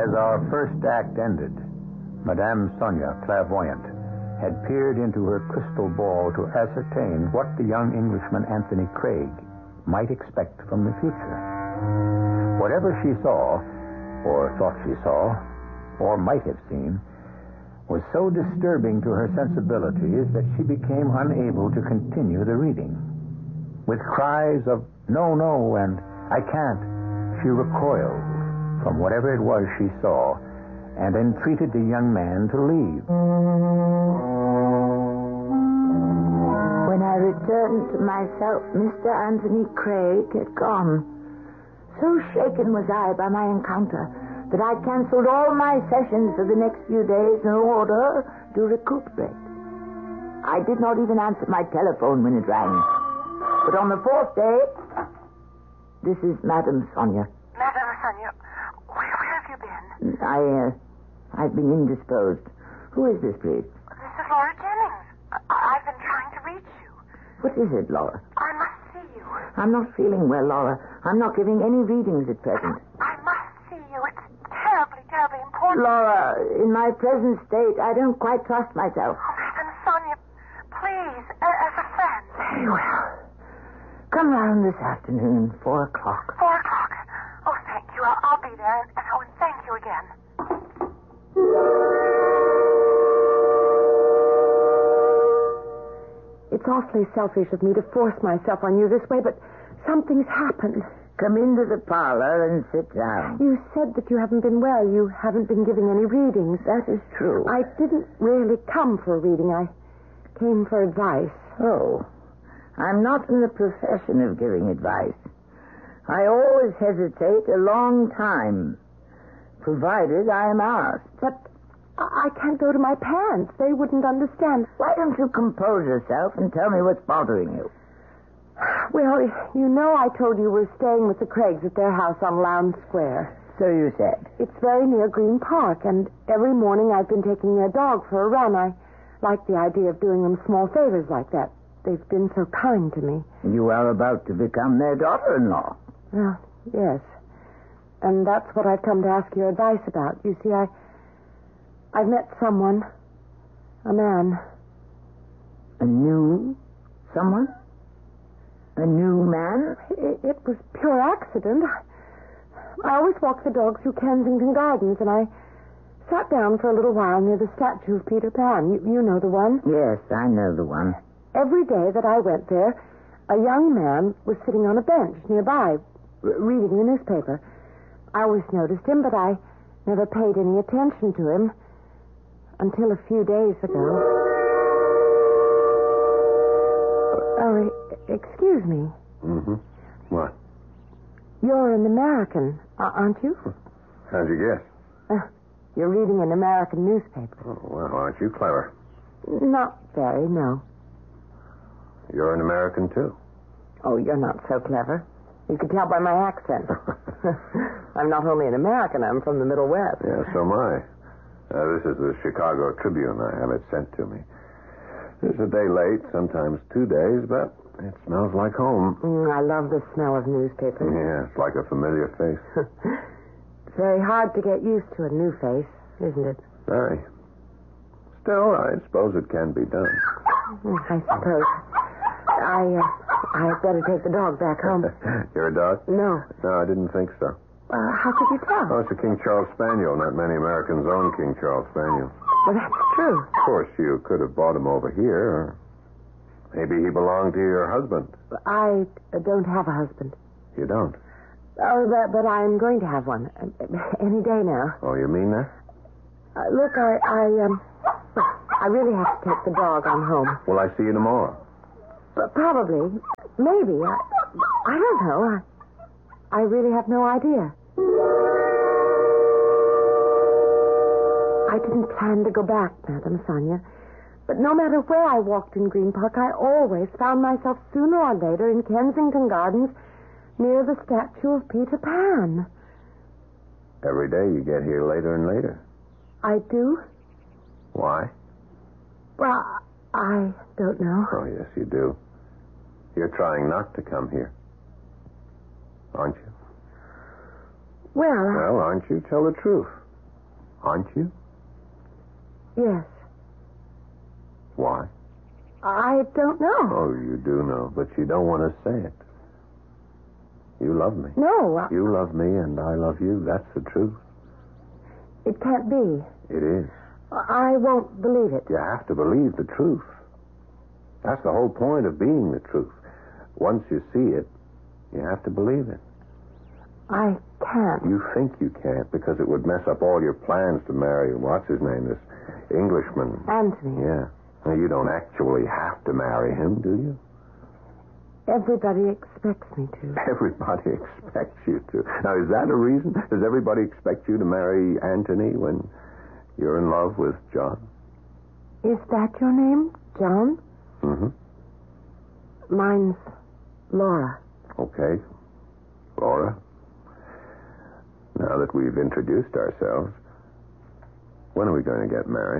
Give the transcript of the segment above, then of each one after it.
As our first act ended, Madame Sonia, clairvoyant, had peered into her crystal ball to ascertain what the young Englishman Anthony Craig might expect from the future. Whatever she saw, or thought she saw, or might have seen, was so disturbing to her sensibilities that she became unable to continue the reading. With cries of, "No, no," and "I can't," she recoiled from whatever it was she saw and entreated the young man to leave. When I returned to myself, Mr. Anthony Craig had gone. So shaken was I by my encounter that I canceled all my sessions for the next few days in order to recuperate. I did not even answer my telephone when it rang. But on the fourth day, this is Madame Sonia. Madame Sonia, where have you been? I've been indisposed. Who is this, please? This is Laura Jennings. I've been trying to reach you. What is it, Laura? I must see you. I'm not feeling well, Laura. I'm not giving any readings at present. I must see you. It's terribly, terribly important. Laura, in my present state, I don't quite trust myself. Oh, Madame Sonia, please, as a friend. Very well. Come round this afternoon, 4 o'clock. 4 o'clock. Oh, thank you. I'll be there. And thank you again. It's awfully selfish of me to force myself on you this way, but something's happened. Come into the parlor and sit down. You said that you haven't been well. You haven't been giving any readings. That is true. I didn't really come for a reading. I came for advice. Oh, I'm not in the profession of giving advice. I always hesitate a long time, provided I am asked. But I can't go to my parents. They wouldn't understand. Why don't you compose yourself and tell me what's bothering you? Well, you know I told you we're staying with the Craigs at their house on Lowndes Square. So you said. It's very near Green Park, and every morning I've been taking their dog for a run. I like the idea of doing them small favors like that. They've been so kind to me. You are about to become their daughter-in-law. Well, yes. And that's what I've come to ask your advice about. You see, I've met someone. A man. A new someone? A new man? It was pure accident. I always walk the dog through Kensington Gardens, and I sat down for a little while near the statue of Peter Pan. You know the one? Yes, I know the one. Every day that I went there, a young man was sitting on a bench nearby, reading the newspaper. I always noticed him, but I never paid any attention to him until a few days ago. Oh, excuse me. Mm-hmm. What? You're an American, aren't you? How'd you guess? You're reading an American newspaper. Oh, well, aren't you clever? Not very, no. You're an American, too. Oh, you're not so clever. You can tell by my accent. I'm not only an American, I'm from the Middle West. Yeah, so am I. This is the Chicago Tribune. I have it sent to me. It's a day late, sometimes 2 days, but it smells like home. I love the smell of newspapers. Yeah, it's like a familiar face. It's very hard to get used to a new face, isn't it? Very. Still, I suppose it can be done. I suppose. I'd better take the dog back home. You're a dog? No. No, I didn't think so. How could you tell? Oh, it's a King Charles Spaniel. Not many Americans own King Charles Spaniel. Well, that's true. Of course, you could have bought him over here. Or maybe he belonged to your husband. I don't have a husband. You don't? Oh, but I'm going to have one. Any day now. Oh, you mean that? Look, I really have to take the dog on home. Will I see you tomorrow? Probably. Maybe. I don't know. I really have no idea. I didn't plan to go back, Madame Sonia. But no matter where I walked in Green Park, I always found myself sooner or later in Kensington Gardens near the statue of Peter Pan. Every day you get here later and later. I do? Why? Well, I don't know. Oh, yes, you do. You're trying not to come here. Aren't you? Well, Well, aren't you? Tell the truth. Aren't you? Yes. Why? I don't know. Oh, you do know, but you don't want to say it. You love me. No. You love me and I love you. That's the truth. It can't be. It is. I won't believe it. You have to believe the truth. That's the whole point of being the truth. Once you see it, you have to believe it. I can't. You think you can't because it would mess up all your plans to marry, what's his name, this Englishman. Anthony. Yeah. Now, you don't actually have to marry him, do you? Everybody expects me to. Everybody expects you to. Now, is that a reason? Does everybody expect you to marry Anthony when you're in love with John? Is that your name, John? Mm-hmm. Mine's Laura. Okay. Laura, now that we've introduced ourselves, when are we going to get married?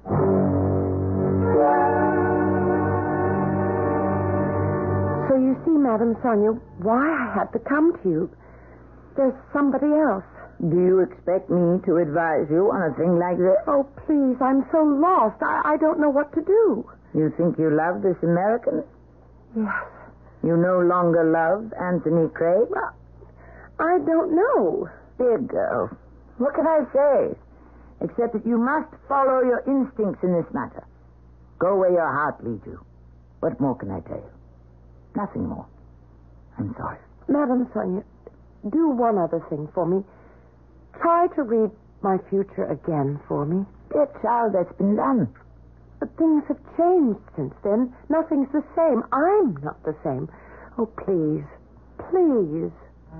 So you see, Madame Sonia, why I had to come to you. There's somebody else. Do you expect me to advise you on a thing like this? Oh, please, I'm so lost. I don't know what to do. You think you love this American? Yes. You no longer love Anthony Craig? Well, I don't know. Dear girl, what can I say? Except that you must follow your instincts in this matter. Go where your heart leads you. What more can I tell you? Nothing more. I'm sorry. Madame Sonia, do one other thing for me. Try to read my future again for me. Dear child, that's been done. But things have changed since then. Nothing's the same. I'm not the same. Oh, please. Please.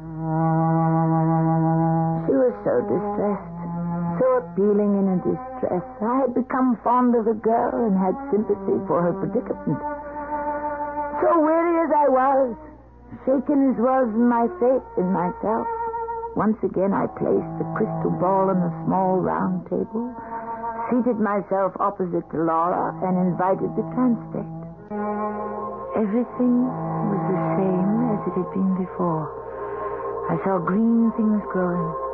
She was so distressed, so appealing in her distress. I had become fond of the girl and had sympathy for her predicament. So weary as I was, shaken as was my faith in myself, once again I placed the crystal ball on the small round table, seated myself opposite to Laura, and invited the transect. Everything was the same as it had been before. I saw green things growing,